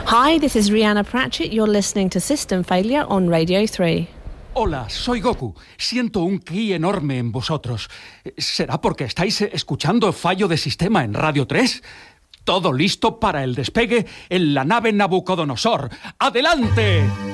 Hi, this is Rihanna Pratchett. You're listening to System Failure on Radio 3. Hola, soy Goku. Siento un ki enorme en vosotros. ¿Será porque estáis escuchando Fallo de Sistema en Radio 3? Todo listo para el despegue en la nave Nabucodonosor. ¡Adelante!